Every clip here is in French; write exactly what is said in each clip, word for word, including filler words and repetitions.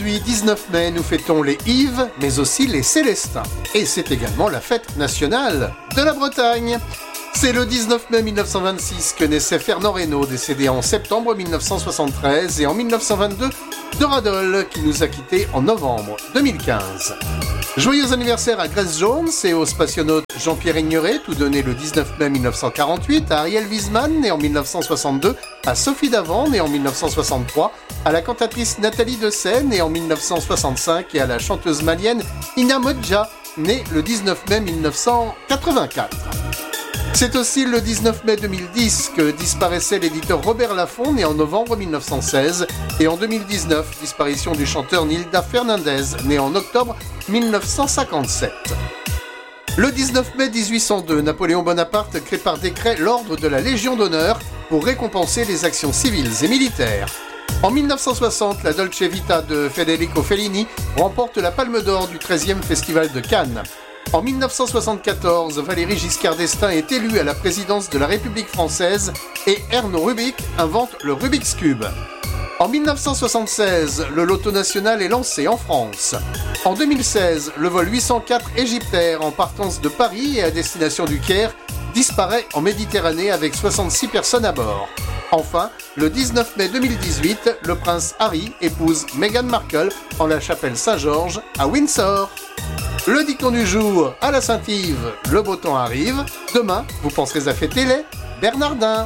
Aujourd'hui, dix-neuf mai, nous fêtons les Yves, mais aussi les Célestins. Et c'est également la fête nationale de la Bretagne. C'est le dix-neuf mai mille neuf cent vingt-six que naissait Fernand Reynaud, décédé en septembre mille neuf cent soixante-treize, et en mille neuf cent vingt-deux, Dora Dole, qui nous a quittés en novembre deux mille quinze. Joyeux anniversaire à Grace Jones et au spationaute Jean-Pierre Ignoret, tout donné le dix-neuf mai mille neuf cent quarante-huit, à Ariel Wiesman, né en mille neuf cent soixante-deux, à Sophie Davant, née en mille neuf cent soixante-trois, à la cantatrice Nathalie Dessay, née en mille neuf cent soixante-cinq, et à la chanteuse malienne Ina Modja, née le dix-neuf mai mille neuf cent quatre-vingt-quatre. C'est aussi le dix-neuf mai deux mille dix que disparaissait l'éditeur Robert Laffont, né en novembre mille neuf cent seize, et en deux mille dix-neuf, disparition du chanteur Nilda Fernandez, né en octobre mille neuf cent cinquante-sept. Le dix-neuf mai dix-huit cent deux, Napoléon Bonaparte crée par décret l'ordre de la Légion d'honneur pour récompenser les actions civiles et militaires. En mille neuf cent soixante, la Dolce Vita de Federico Fellini remporte la Palme d'Or du treizième Festival de Cannes. En mille neuf cent soixante-quatorze, Valéry Giscard d'Estaing est élu à la présidence de la République française et Erno Rubik invente le Rubik's Cube. En mille neuf cent soixante-seize, le Loto national est lancé en France. En deux mille seize, le vol huit cent quatre Égyptaire en partance de Paris et à destination du Caire disparaît en Méditerranée avec soixante-six personnes à bord. Enfin, le dix-neuf mai deux mille dix-huit, le prince Harry épouse Meghan Markle en la chapelle Saint-Georges à Windsor. Le dicton du jour, à la Saint-Yves, le beau temps arrive. Demain, vous penserez à fêter les Bernardins.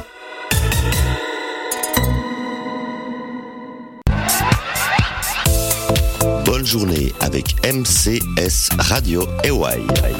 Bonne journée avec M C S Radio Hawaii.